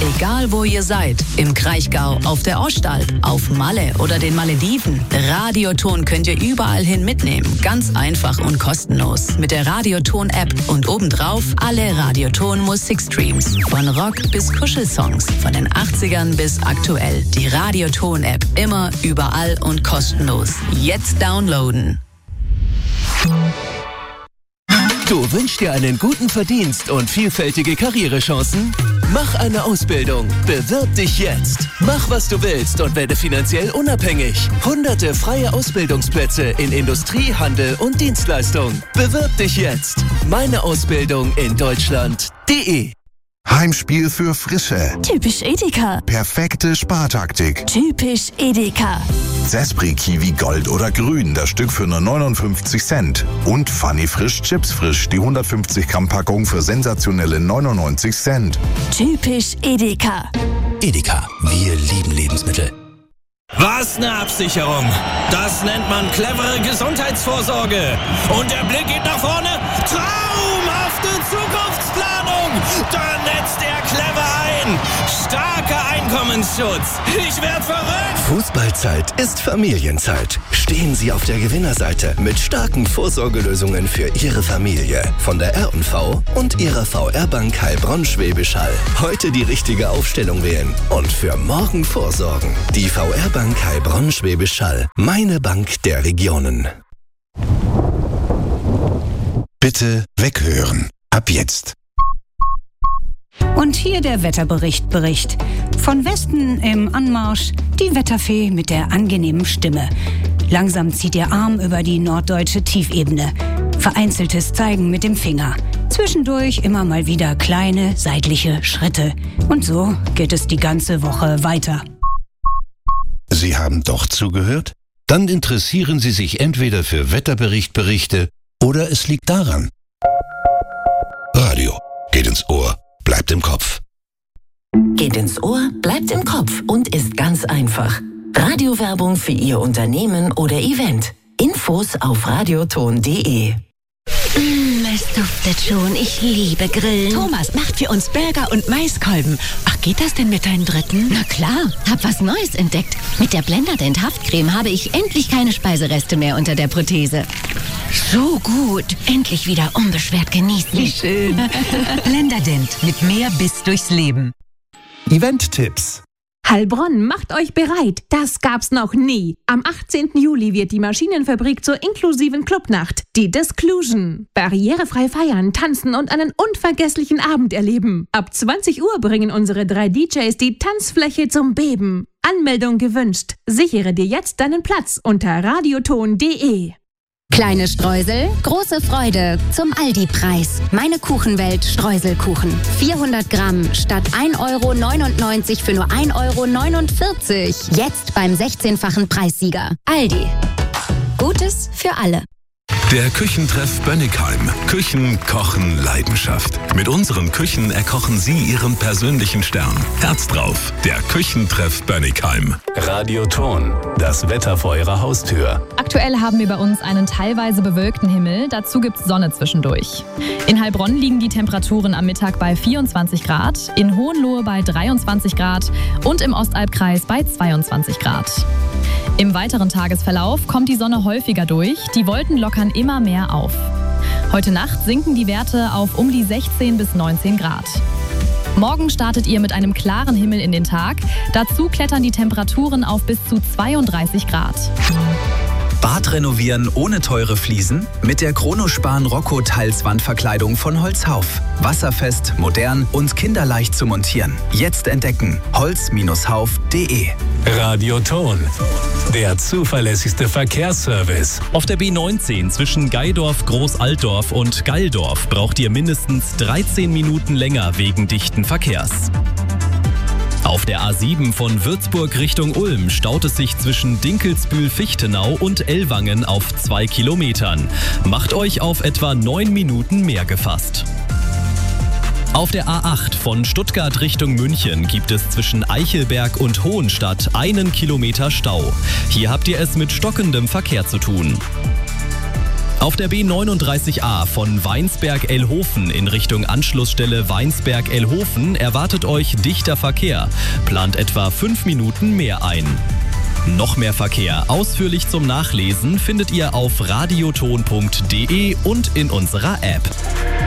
Egal wo ihr seid, im Kraichgau, auf der Ostalb, auf Malle oder den Malediven, Radioton könnt ihr überall hin mitnehmen. Ganz einfach und kostenlos. Mit der Radioton-App und obendrauf alle Radioton-Musikstreams. Von Rock bis Kuschelsongs, von den 80ern bis aktuell. Die Radioton-App, immer, überall und kostenlos. Jetzt downloaden. Du wünschst dir einen guten Verdienst und vielfältige Karrierechancen? Mach eine Ausbildung. Bewirb dich jetzt. Mach, was du willst und werde finanziell unabhängig. Hunderte freie Ausbildungsplätze in Industrie, Handel und Dienstleistung. Bewirb dich jetzt. Meine Ausbildung in Deutschland.de. Heimspiel für Frische. Typisch Edeka. Perfekte Spartaktik. Typisch Edeka. Zespri Kiwi Gold oder Grün, das Stück für nur 59 Cent. Und Funny Frisch Chips Frisch, die 150 Gramm Packung für sensationelle 99 Cent. Typisch Edeka. Edeka, wir lieben Lebensmittel. Was eine Absicherung! Das nennt man clevere Gesundheitsvorsorge. Und der Blick geht nach vorne. Traumhafte Zukunftsplanung! Da netzt er clever ein. Starker Einkommensschutz. Ich werd verrückt! Fußballzeit ist Familienzeit. Stehen Sie auf der Gewinnerseite mit starken Vorsorgelösungen für Ihre Familie. Von der R&V und Ihrer VR-Bank Heilbronn-Schwäbisch Hall. Heute die richtige Aufstellung wählen und für morgen vorsorgen. Die VR-Bank Heilbronn-Schwäbisch Hall. Meine Bank der Regionen. Bitte weghören. Ab jetzt. Und hier der Wetterbericht. Von Westen im Anmarsch die Wetterfee mit der angenehmen Stimme. Langsam zieht ihr Arm über die norddeutsche Tiefebene. Vereinzeltes Zeigen mit dem Finger. Zwischendurch immer mal wieder kleine seitliche Schritte. Und so geht es die ganze Woche weiter. Sie haben doch zugehört? Dann interessieren Sie sich entweder für Wetterberichte oder es liegt daran. Radio. Geht ins Ohr. Bleibt im Kopf. Geht ins Ohr, bleibt im Kopf und ist ganz einfach. Radiowerbung für Ihr Unternehmen oder Event. Infos auf radioton.de. Es duftet schon. Ich liebe Grillen. Thomas macht für uns Burger und Maiskolben. Ach, geht das denn mit deinen Dritten? Na klar, hab was Neues entdeckt. Mit der Blenderdent Haftcreme habe ich endlich keine Speisereste mehr unter der Prothese. So gut. Endlich wieder unbeschwert genießen. Wie schön. Blenderdent mit mehr Biss durchs Leben. Event-Tipps. Heilbronn, macht euch bereit, das gab's noch nie. Am 18. Juli wird die Maschinenfabrik zur inklusiven Clubnacht, die Disclusion. Barrierefrei feiern, tanzen und einen unvergesslichen Abend erleben. Ab 20 Uhr bringen unsere 3 DJs die Tanzfläche zum Beben. Anmeldung gewünscht. Sichere dir jetzt deinen Platz unter radioton.de. Kleine Streusel, große Freude zum Aldi-Preis. Meine Kuchenwelt Streuselkuchen. 400 Gramm statt 1,99 € für nur 1,49 €. Jetzt beim 16-fachen Preissieger. Aldi. Gutes für alle. Der Küchentreff Bönnigheim. Küchen, Kochen, Leidenschaft. Mit unseren Küchen erkochen Sie Ihren persönlichen Stern. Herz drauf. Der Küchentreff Bönnigheim. Radioton. Das Wetter vor Ihrer Haustür. Aktuell haben wir bei uns einen teilweise bewölkten Himmel. Dazu gibt's Sonne zwischendurch. In Heilbronn liegen die Temperaturen am Mittag bei 24 Grad, in Hohenlohe bei 23 Grad und im Ostalbkreis bei 22 Grad. Im weiteren Tagesverlauf kommt die Sonne häufiger durch, die Wolken lockern immer mehr auf. Heute Nacht sinken die Werte auf um die 16 bis 19 Grad. Morgen startet ihr mit einem klaren Himmel in den Tag, dazu klettern die Temperaturen auf bis zu 32 Grad. Bad renovieren ohne teure Fliesen? Mit der Chronospan Rocco Teilswandverkleidung von Holzhauf. Wasserfest, modern und kinderleicht zu montieren. Jetzt entdecken. holz-hauf.de. Radioton. Der zuverlässigste Verkehrsservice. Auf der B19 zwischen Gaidorf, Großaltdorf und Galldorf braucht ihr mindestens 13 Minuten länger wegen dichten Verkehrs. Auf der A7 von Würzburg Richtung Ulm staut es sich zwischen Dinkelsbühl-Fichtenau und Ellwangen auf 2 Kilometern. Macht euch auf etwa 9 Minuten mehr gefasst. Auf der A8 von Stuttgart Richtung München gibt es zwischen Eichelberg und Hohenstadt 1 Kilometer Stau. Hier habt ihr es mit stockendem Verkehr zu tun. Auf der B39a von Weinsberg-Elhofen in Richtung Anschlussstelle Weinsberg-Elhofen erwartet euch dichter Verkehr. Plant etwa 5 Minuten mehr ein. Noch mehr Verkehr ausführlich zum Nachlesen findet ihr auf radioton.de und in unserer App.